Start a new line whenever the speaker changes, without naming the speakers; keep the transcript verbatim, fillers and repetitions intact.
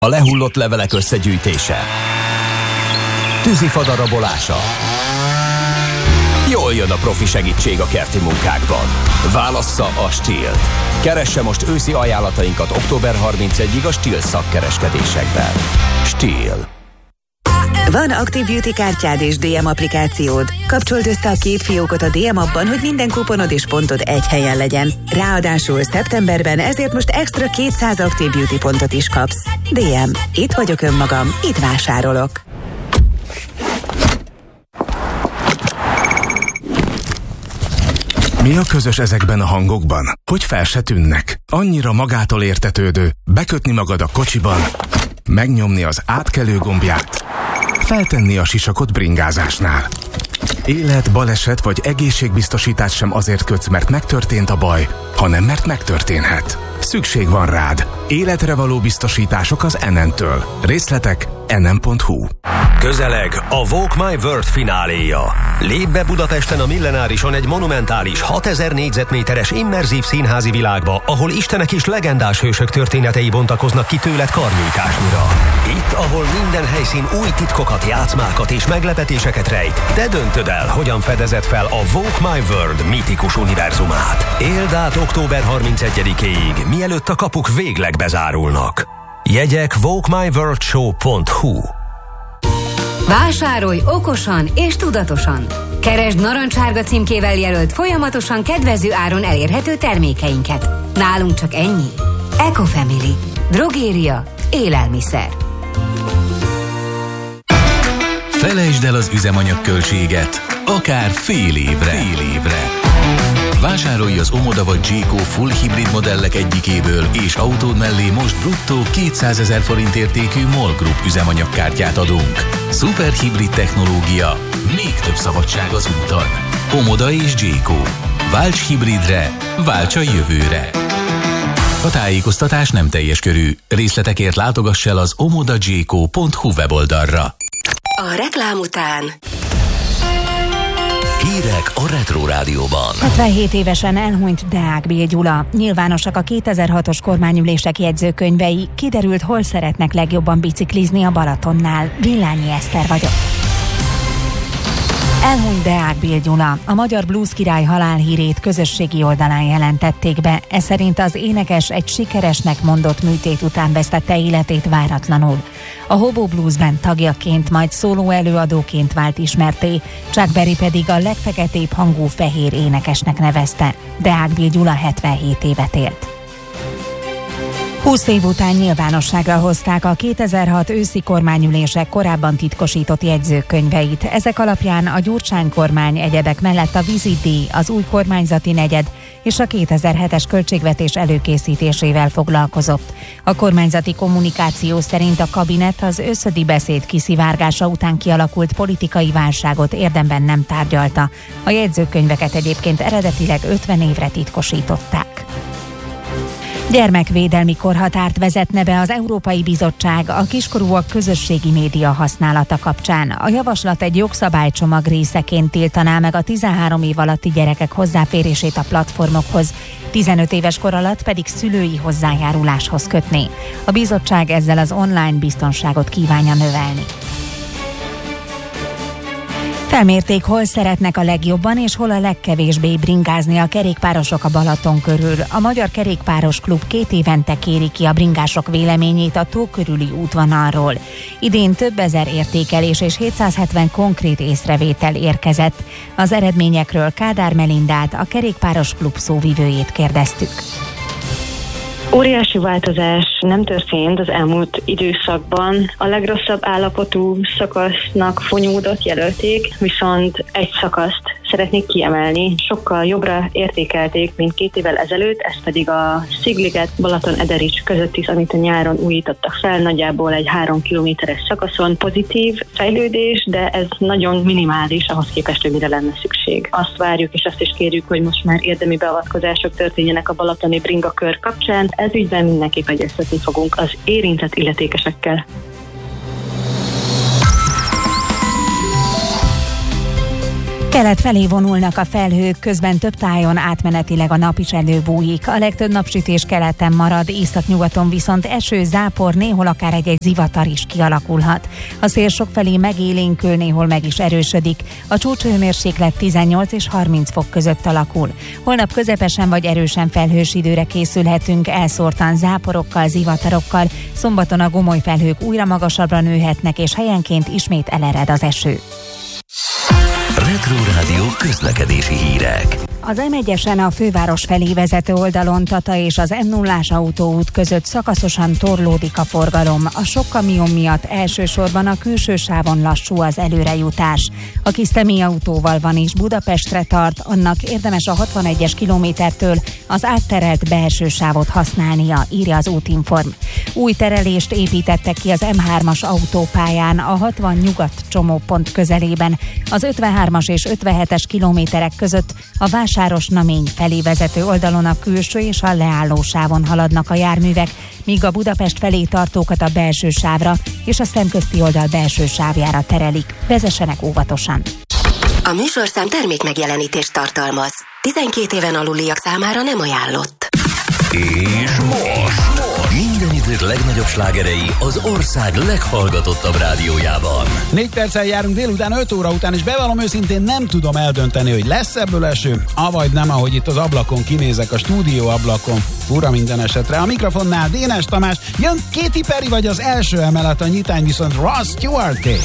A lehullott levelek összegyűjtése, tűzifa darabolása. Jól jön a profi segítség a kerti munkákban. Válassza a Stihl-t. Keresse most őszi ajánlatainkat október harmincegyedikéig a Stihl szakkereskedésekben. Stihl.
Van Active Beauty kártyád és dé em applikációd? Kapcsold össze a két fiókot a dé em appban, hogy minden kuponod és pontod egy helyen legyen. Ráadásul szeptemberben ezért most extra kétszáz Active Beauty pontot is kapsz. dé em. Itt vagyok önmagam, itt vásárolok.
Mi a közös ezekben a hangokban? Hogy fel se tűnnek? Annyira magától értetődő, bekötni magad a kocsiban, megnyomni az átkelő gombját, feltenni a sisakot bringázásnál. Élet, baleset vagy egészségbiztosítás sem azért kötsz, mert megtörtént a baj, hanem mert megtörténhet. Szükség van rád. Életre való biztosítások az en en-től. Részletek en en pont hu.
Közeleg a Walk My World fináléja. Lép be Budapesten a Millenárison egy monumentális hatezer négyzetméteres immerzív színházi világba, ahol istenek és legendás hősök történetei bontakoznak ki tőled karnyújtásnyira. Itt, ahol minden helyszín új titkokat, játszmákat és meglepetéseket rejt, te döntöd el, hogyan fedezed fel a Walk My World mítikus univerzumát. Éld át október harmincegyedikéig, mielőtt a kapuk végleg bezárulnak. Jegyek walk my world show pont hu.
Vásárolj okosan és tudatosan! Keresd narancssárga címkével jelölt, folyamatosan kedvező áron elérhető termékeinket. Nálunk csak ennyi. Ecofamily. Drogéria. Élelmiszer.
Felejtsd el az üzemanyagköltséget, akár fél évre. Fél évre. Vásárolj az Omoda vagy Jayco full hibrid modellek egyikéből, és autód mellé most bruttó kétszázezer forint értékű MOL Group üzemanyagkártyát adunk. Szuperhibrid technológia, még több szabadság az úton. Omoda és Jayco. Válts hibridre, válts a jövőre. A tájékoztatás nem teljes körű. Részletekért látogass el az omoda jayco pont hu weboldalra.
A reklám után
Hírek a Retro Rádióban.
hetvenhét évesen elhunyt Deák Bél Gyula. Nyilvánosak a kétezer-hatos kormányülések jegyzőkönyvei. Kiderült, hol szeretnek legjobban biciklizni a Balatonnál. Villányi Eszter vagyok. Elhunyt Deák Bél Gyula. A magyar blues király halálhírét közösségi oldalán jelentették be. Ez szerint az énekes egy sikeresnek mondott műtét után vesztette életét váratlanul. A Hobo Bluesben tagjaként, majd szóló előadóként vált ismertté, Chuck Berry pedig a legfeketébb hangú fehér énekesnek nevezte. Deák Bél Gyula hetvenhét évet élt. húsz év után nyilvánosságra hozták a kétezer-hat őszi kormányülések korábban titkosított jegyzőkönyveit. Ezek alapján a Gyurcsány kormány egyebek mellett a vízidíj, az új kormányzati negyed és a kétezer-hetes költségvetés előkészítésével foglalkozott. A kormányzati kommunikáció szerint a kabinet az őszödi beszéd kiszivárgása után kialakult politikai válságot érdemben nem tárgyalta. A jegyzőkönyveket egyébként eredetileg ötven évre titkosították. Gyermekvédelmi korhatárt vezetne be az Európai Bizottság a kiskorúak közösségi média használata kapcsán. A javaslat egy jogszabálycsomag részeként tiltaná meg a tizenhárom év alatti gyerekek hozzáférését a platformokhoz, tizenöt éves kor alatt pedig szülői hozzájáruláshoz kötné. A bizottság ezzel az online biztonságot kívánja növelni. Felmérték, hol szeretnek a legjobban és hol a legkevésbé bringázni a kerékpárosok a Balaton körül. A Magyar Kerékpáros Klub két évente kéri ki a bringások véleményét a tó körüli útvonalról. Idén több ezer értékelés és hétszázhetven konkrét észrevétel érkezett. Az eredményekről Kádár Melindát, a Kerékpáros Klub szóvivőjét kérdeztük.
Óriási változás nem történt az elmúlt időszakban. A legrosszabb állapotú szakasznak Fonyódot jelölték, viszont egy szakaszt szeretnék kiemelni. Sokkal jobbra értékelték, mint két évvel ezelőtt, ez pedig a Szigliget Balaton-Ederics közötti, amit a nyáron újítottak fel, nagyjából egy három kilométeres szakaszon. Pozitív fejlődés, de ez nagyon minimális ahhoz képest, hogy mire lenne szükség. Azt várjuk és azt is kérjük, hogy most már érdemi beavatkozások történjenek a balatoni bringakör kapcsán. Ez ügyben mindenképp egyeztetni fogunk az érintett illetékesekkel.
Kelet felé vonulnak a felhők, közben több tájon átmenetileg a nap is előbújik. A legtöbb napsütés keleten marad, északnyugaton viszont eső, zápor, néhol akár egy-egy zivatar is kialakulhat. A szél sokfelé megélénkül, néhol meg is erősödik. A csúcshőmérséklet tizennyolc és harminc fok között alakul. Holnap közepesen vagy erősen felhős időre készülhetünk, elszórtan záporokkal, zivatarokkal. Szombaton a gomoly felhők újra magasabbra nőhetnek, és helyenként ismét elered az eső.
Retro Rádió közlekedési hírek.
Az em egyesen a főváros felé vezető oldalon Tata és az em nullás autóút között szakaszosan torlódik a forgalom. A sok kamion miatt elsősorban a külső sávon lassú az előrejutás. Aki személyautóval van és Budapestre tart, annak érdemes a hatvanegyes kilométertől az átterelt belső sávot használnia, írja az Útinform. Új terelést építettek ki az em hármas autópályán a hatvan nyugat csomópont közelében. Az ötvenhármas és ötvenhetes kilométerek között a Vásáros-Namény felé vezető oldalon a külső és a leálló sávon haladnak a járművek, míg a Budapest felé tartókat a belső sávra és a szemközti oldal belső sávjára terelik. Vezessenek óvatosan!
A műsorszám termék megjelenítést tartalmaz. tizenkét éven aluliak számára nem ajánlott.
És most minden idők legnagyobb slágerei az ország leghallgatottabb rádiójában.
Négy perccel járunk délután öt óra után, és bevallom őszintén nem tudom eldönteni, hogy lesz ebből eső, avagy nem, ahogy itt az ablakon kinézek, a stúdió ablakon. Fura minden esetre. A mikrofonnál Dénes Tamás, jön Katy Perry vagy az első emelet, a nyitány viszont Ross Stewart-é.